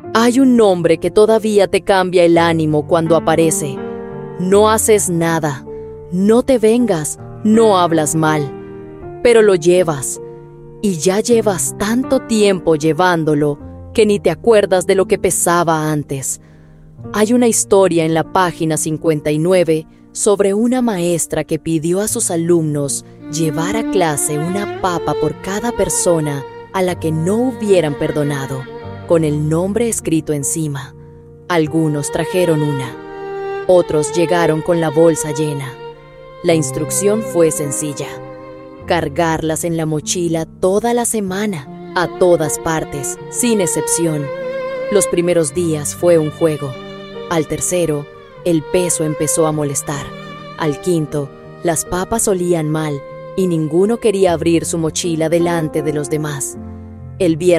Hay un nombre que todavía te cambia el ánimo cuando aparece. No haces nada, no te vengas, no hablas mal, pero lo llevas. Y ya llevas tanto tiempo llevándolo que ni te acuerdas de lo que pesaba antes. Hay una historia en la página 59 sobre una maestra que pidió a sus alumnos llevar a clase una papa por cada persona a la que no hubieran perdonado, con el nombre escrito encima. Algunos trajeron una, otros llegaron con la bolsa llena. La instrucción fue sencilla: cargarlas en la mochila toda la semana, a todas partes, sin excepción. Los primeros días fue un juego. Al tercero, el peso empezó a molestar. Al quinto, las papas olían mal y ninguno quería abrir su mochila delante de los demás. El viernes